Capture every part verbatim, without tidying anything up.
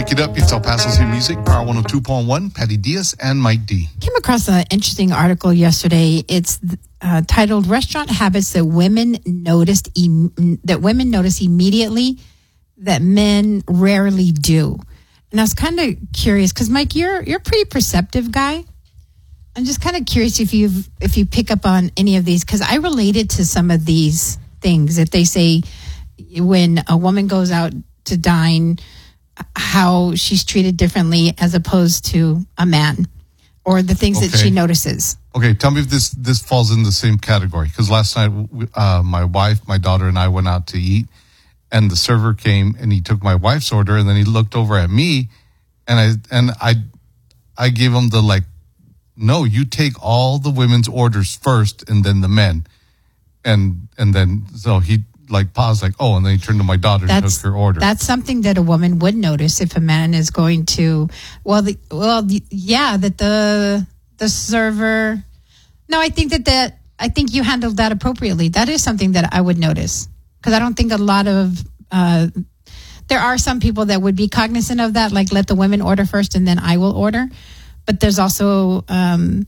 Wake it up. It's El Paso's Hit Music, Power one oh two point one, Patty Diaz and Mike D. Came across an interesting article yesterday. It's uh, titled "Restaurant Habits That Women Noticed em- That Women Notice Immediately That Men Rarely Do." And I was kind of curious because, Mike, you're you're a pretty perceptive guy. I'm just kind of curious if you if you pick up on any of these, because I related to some of these things that they say when a woman goes out to dine, how she's treated differently as opposed to a man, or the things okay. that she notices. Okay, tell me if this this falls in the same category. Because last night, uh, my wife, my daughter, and I went out to eat, and the server came and he took my wife's order, and then he looked over at me, and I and I, I gave him the like, no, you take all the women's orders first, and then the men, and and then so he. like pause, like, oh, and then he turned to my daughter and that's, took her order. That's something that a woman would notice if a man is going to, well, the, well, the, yeah, that the the server. No, I think that that I think you handled that appropriately. That is something that I would notice, because I don't think a lot of uh, there are some people that would be cognizant of that, like let the women order first and then I will order. But there's also um,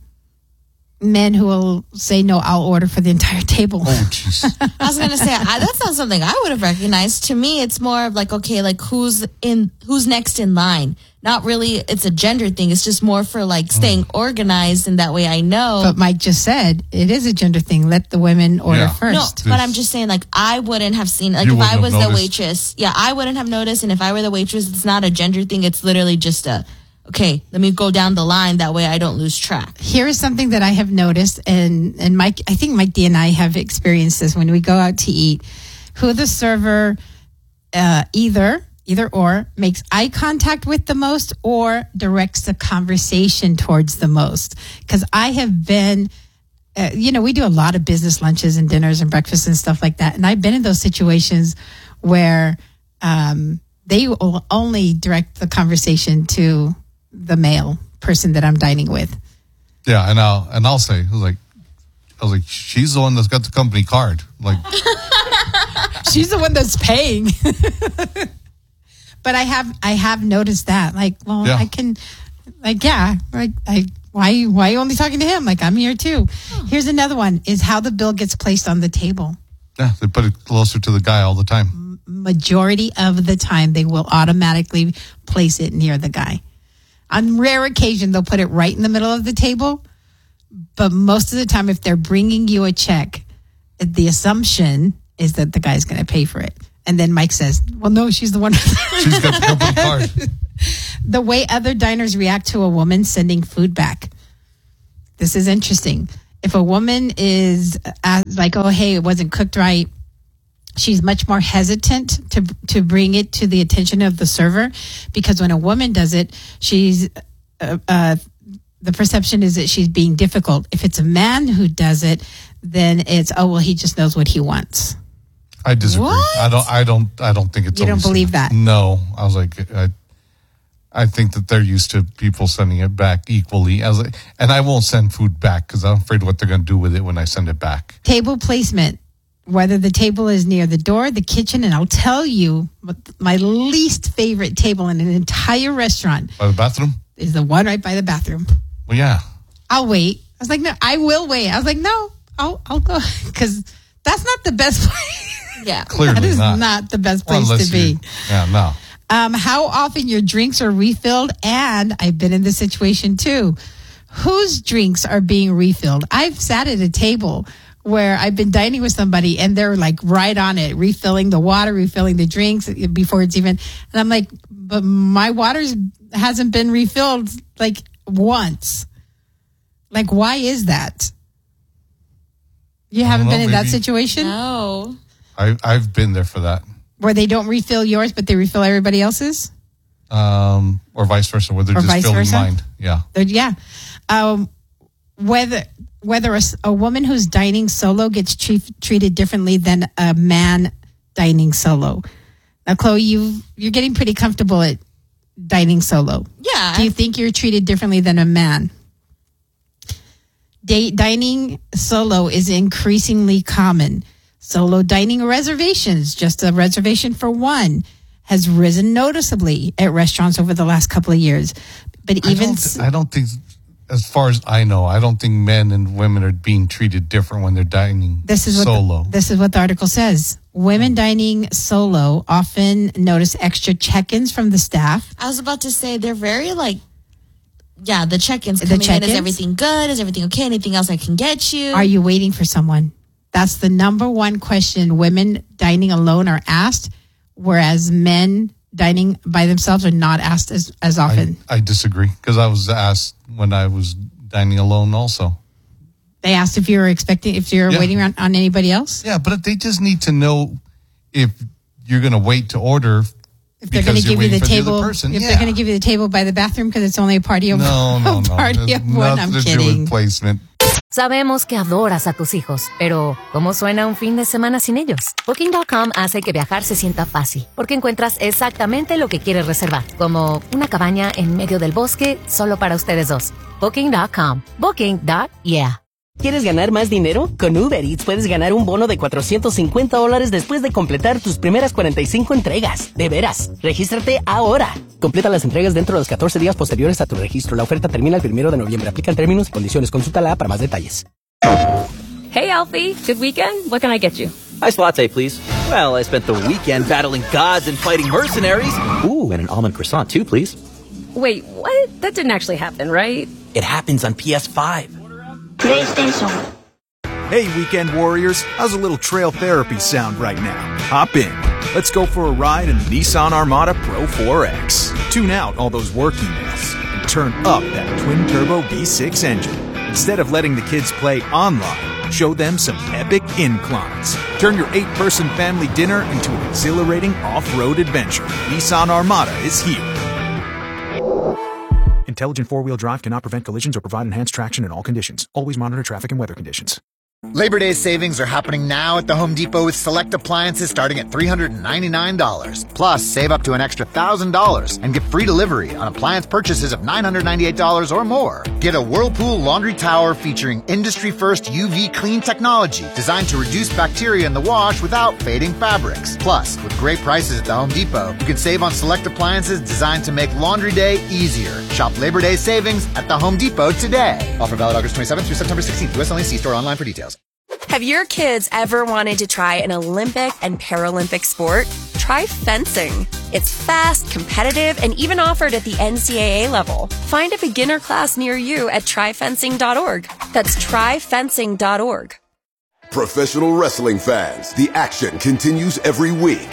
men who will say, no, I'll order for the entire table. Oh, jeez. I was going to say, I, that's not something I would have recognized. To me, it's more of like, okay, like who's in, who's next in line? Not really, it's a gender thing. It's just more for like staying mm. organized, and that way I know. But Mike just said, it is a gender thing. Let the women order yeah. first. No, but I'm just saying, like, I wouldn't have seen, like, you if I was the noticed. waitress, yeah, I wouldn't have noticed. And if I were the waitress, it's not a gender thing. It's literally just a, okay, let me go down the line. That way I don't lose track. Here is something that I have noticed, and, and Mike, I think Mike D and I have experienced this when we go out to eat, who the server uh, either, either or, makes eye contact with the most or directs the conversation towards the most. Because I have been, uh, you know, we do a lot of business lunches and dinners and breakfasts and stuff like that. And I've been in those situations where um, they will only direct the conversation to the male person that I'm dining with. Yeah, and I'll and I'll say, I was like, I was like, she's the one that's got the company card. Like, she's the one that's paying. But I have I have noticed that. Like, well, yeah. I can, like, yeah, like, I why why are you only talking to him? Like, I'm here too. Oh. Here's another one: is how the bill gets placed on the table. Yeah, they put it closer to the guy all the time. Majority of the time, they will automatically place it near the guy. On rare occasion, they'll put it right in the middle of the table. But most of the time, if they're bringing you a check, the assumption is that the guy's going to pay for it. And then Mike says, well, no, she's the one. She's got the company card. The way other diners react to a woman sending food back. This is interesting. If a woman is uh, like, oh, hey, it wasn't cooked right, she's much more hesitant to to bring it to the attention of the server, because when a woman does it, she's uh, uh, the perception is that she's being difficult. If it's a man who does it, then it's, oh, well, he just knows what he wants. I disagree. What? I don't. I don't. I don't think it's. You don't believe that? No, I was like, I, I think that they're used to people sending it back equally. I was like, and I won't send food back because I'm afraid what they're going to do with it when I send it back. Table placement. Whether the table is near the door, the kitchen, and I'll tell you, my least favorite table in an entire restaurant. By the bathroom? Is the one right by the bathroom. Well, yeah. I'll wait. I was like, no, I will wait. I was like, no, I'll I'll go, because that's not the best place. Yeah. Clearly that is not. not the best place well, to be. You, yeah, no. Um, how often your drinks are refilled, and I've been in this situation too. Whose drinks are being refilled? I've sat at a table where I've been dining with somebody and they're like right on it, refilling the water, refilling the drinks before it's even, and I'm like, but my water hasn't been refilled like once. Like, why is that? You haven't know, been in maybe. that situation? No. I, I've been there for that. Where they don't refill yours, but they refill everybody else's? Um, or vice versa, where they're Or just vice filling versa? mine. Yeah. They're, yeah. Um, whether whether a, a woman who's dining solo gets tre- treated differently than a man dining solo. Now, Chloe, you you're getting pretty comfortable at dining solo. Yeah. Do you think you're treated differently than a man? Day, dining solo is increasingly common. Solo dining reservations, just a reservation for one, has risen noticeably at restaurants over the last couple of years. But I even don't, th- I don't think, as far as I know, I don't think men and women are being treated different when they're dining this is what solo. The, this is what the article says. Women dining solo often notice extra check-ins from the staff. I was about to say they're very like, yeah, the check-ins The coming check-ins? in. Is everything good? Is everything okay? Anything else I can get you? Are you waiting for someone? That's the number one question women dining alone are asked, whereas men dining by themselves are not asked as, as often. I, I disagree, because I was asked when I was dining alone also. They asked if you were expecting, if you're Yeah. waiting on, on anybody else. Yeah, but they just need to know if you're going to wait to order If they're going to because you're give you waiting the for the other table, person. if Yeah. they're going to give you the table by the bathroom because it's only a party of No, no, a no. party There's of one. I'm nothing to do kidding. with placement. Sabemos que adoras a tus hijos, pero ¿cómo suena un fin de semana sin ellos? Booking punto com hace que viajar se sienta fácil, porque encuentras exactamente lo que quieres reservar, como una cabaña en medio del bosque solo para ustedes dos. Booking punto com. Booking. Yeah. ¿Quieres ganar más dinero? Con Uber Eats puedes ganar un bono de cuatrocientos cincuenta dólares después de completar tus primeras cuarenta y cinco entregas. De veras, regístrate ahora. Completa las entregas dentro de los catorce días posteriores a tu registro. La oferta termina el primero de noviembre. Aplican términos y condiciones. Consúltala para más detalles. Hey, Alfie. Good weekend? What can I get you? Iced latte, please. Well, I spent the weekend battling gods and fighting mercenaries. Ooh, and an almond croissant, too, please. Wait, what? That didn't actually happen, right? It happens on P S five. PlayStation. Hey, Weekend Warriors, how's a little trail therapy sound right now? Hop in. Let's go for a ride in the Nissan Armada Pro four X. Tune out all those work emails and turn up that twin-turbo V six engine. Instead of letting the kids play online, show them some epic inclines. Turn your eight-person family dinner into an exhilarating off-road adventure. Nissan Armada is here. Intelligent four-wheel drive cannot prevent collisions or provide enhanced traction in all conditions. Always monitor traffic and weather conditions. Labor Day savings are happening now at the Home Depot with select appliances starting at three hundred ninety-nine dollars. Plus, save up to an extra one thousand dollars and get free delivery on appliance purchases of nine hundred ninety-eight dollars or more. Get a Whirlpool laundry tower featuring industry-first U V clean technology designed to reduce bacteria in the wash without fading fabrics. Plus, with great prices at the Home Depot, you can save on select appliances designed to make laundry day easier. Shop Labor Day savings at the Home Depot today. Offer valid August twenty-seventh through September sixteenth. U S only. See store online for details. Have your kids ever wanted to try an Olympic and Paralympic sport? Try fencing. It's fast, competitive, and even offered at the N C double A level. Find a beginner class near you at try fencing dot org. That's try fencing dot org. Professional wrestling fans, the action continues every week.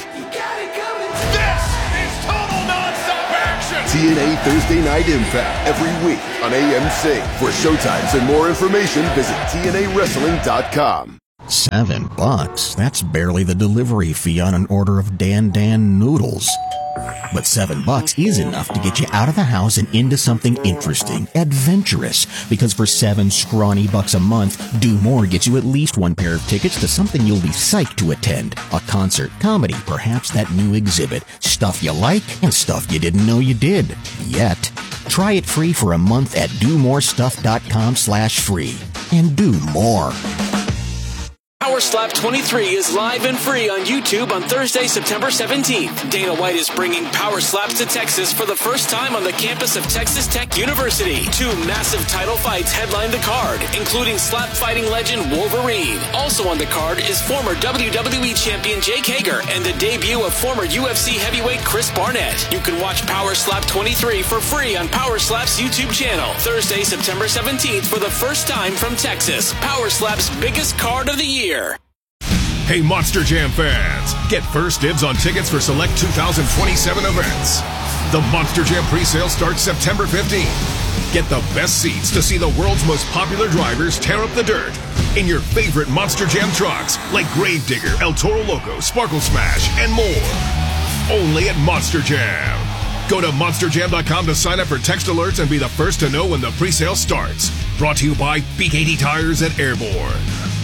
T N A Thursday Night Impact every week on A M C. For showtimes and more information, visit T N A wrestling dot com. Seven bucks. That's barely the delivery fee on an order of Dan Dan noodles. But seven bucks is enough to get you out of the house and into something interesting, adventurous. Because for seven scrawny bucks a month, Do More gets you at least one pair of tickets to something you'll be psyched to attend. A concert, comedy, perhaps that new exhibit. Stuff you like and stuff you didn't know you did. Yet. Try it free for a month at do more stuff dot com slash free. And do more. Power Slap twenty-three is live and free on YouTube on Thursday, September seventeenth. Dana White is bringing Power Slaps to Texas for the first time on the campus of Texas Tech University. Two massive title fights headline the card, including slap fighting legend Wolverine. Also on the card is former W W E champion Jake Hager and the debut of former U F C heavyweight Chris Barnett. You can watch Power Slap twenty-three for free on Power Slap's YouTube channel. Thursday, September seventeenth for the first time from Texas. Power Slap's biggest card of the year. Hey, Monster Jam fans, get first dibs on tickets for select two thousand twenty-seven events. The Monster Jam presale starts September fifteenth. Get the best seats to see the world's most popular drivers tear up the dirt in your favorite Monster Jam trucks like Gravedigger, El Toro Loco, Sparkle Smash, and more. Only at Monster Jam. Go to monster jam dot com to sign up for text alerts and be the first to know when the presale starts. Brought to you by B K T Tires at Airborne.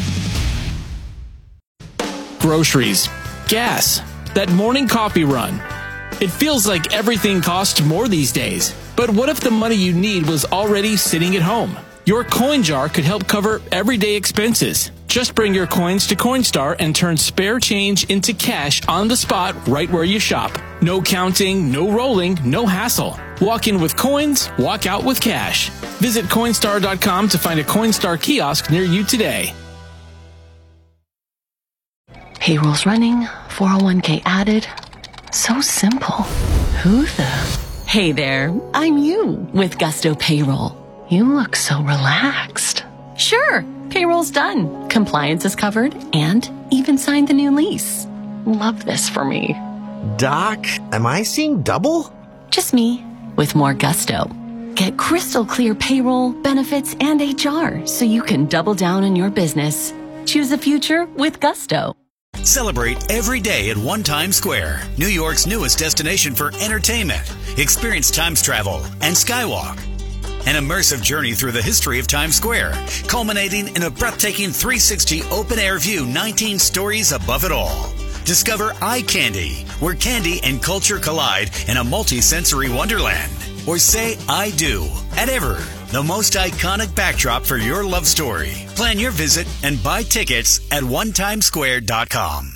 Groceries, gas, that morning coffee run. It feels like everything costs more these days. But what if the money you need was already sitting at home? Your coin jar could help cover everyday expenses. Just bring your coins to Coinstar and turn spare change into cash on the spot right where you shop. No counting, no rolling, no hassle. Walk in with coins, walk out with cash. Visit Coinstar dot com to find a Coinstar kiosk near you today. Payroll's running, four oh one k added. So simple. Who the? Hey there, I'm you with Gusto Payroll. You look so relaxed. Sure, payroll's done. Compliance is covered and even signed the new lease. Love this for me. Doc, am I seeing double? Just me with more gusto. Get crystal clear payroll, benefits, and H R so you can double down on your business. Choose a future with Gusto. Celebrate every day at One Times Square, New York's newest destination for entertainment. Experience Times Travel and Skywalk. An immersive journey through the history of Times Square, culminating in a breathtaking three sixty open-air view, nineteen stories above it all. Discover Eye Candy, where candy and culture collide in a multi-sensory wonderland. Or say I do at Ever, the most iconic backdrop for your love story. Plan your visit and buy tickets at one times square dot com.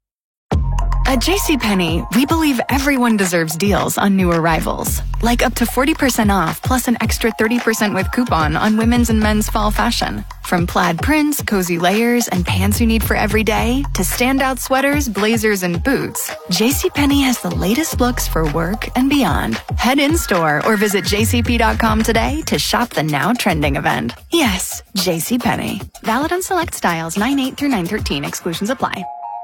At JCPenney, we believe everyone deserves deals on new arrivals. Like up to forty percent off plus an extra thirty percent with coupon on women's and men's fall fashion. From plaid prints, cozy layers, and pants you need for every day, to standout sweaters, blazers, and boots, JCPenney has the latest looks for work and beyond. Head in-store or visit j c p dot com today to shop the now trending event. Yes, JCPenney. Valid on select styles nine eight through nine thirteen. Exclusions apply.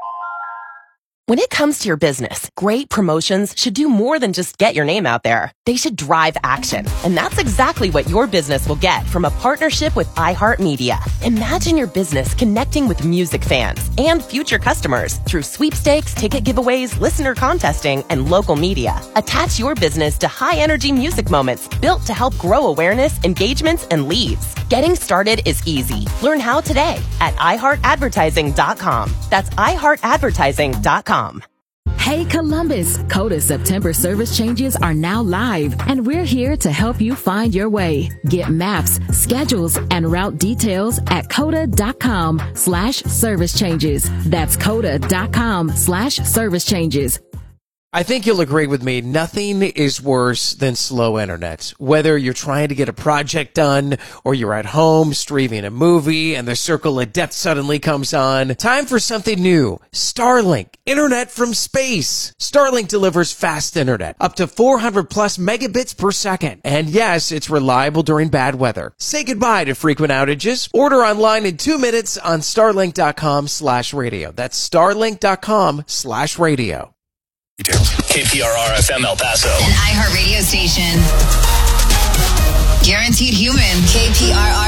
When it comes to your business, great promotions should do more than just get your name out there. They should drive action. And that's exactly what your business will get from a partnership with iHeartMedia. Imagine your business connecting with music fans and future customers through sweepstakes, ticket giveaways, listener contesting, and local media. Attach your business to high-energy music moments built to help grow awareness, engagements, and leads. Getting started is easy. Learn how today at i heart advertising dot com. That's i heart advertising dot com. Hey Columbus, Coda September service changes are now live, and we're here to help you find your way. Get maps, schedules, and route details at coda dot com slash service changes. That's coda dot com slash service changes. I think you'll agree with me. Nothing is worse than slow internet. Whether you're trying to get a project done or you're at home streaming a movie and the circle of death suddenly comes on. Time for something new. Starlink. Internet from space. Starlink delivers fast internet. Up to four hundred plus megabits per second. And yes, it's reliable during bad weather. Say goodbye to frequent outages. Order online in two minutes on starlink dot com slash radio. That's starlink dot com slash radio. K P R R F M El Paso. An iHeart radio station. Guaranteed human. K P R R